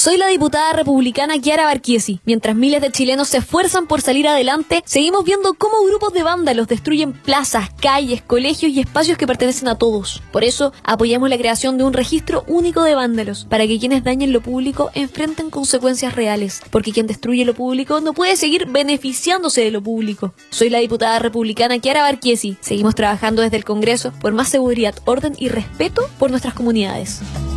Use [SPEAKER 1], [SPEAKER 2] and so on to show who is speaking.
[SPEAKER 1] Soy la diputada republicana Chiara Barquiesi. Mientras miles de chilenos se esfuerzan por salir adelante, seguimos viendo cómo grupos de vándalos destruyen plazas, calles, colegios y espacios que pertenecen a todos. Por eso, apoyamos la creación de un registro único de vándalos, para que quienes dañen lo público enfrenten consecuencias reales, porque quien destruye lo público no puede seguir beneficiándose de lo público. Soy la diputada republicana Chiara Barquiesi. Seguimos trabajando desde el Congreso por más seguridad, orden y respeto por nuestras comunidades.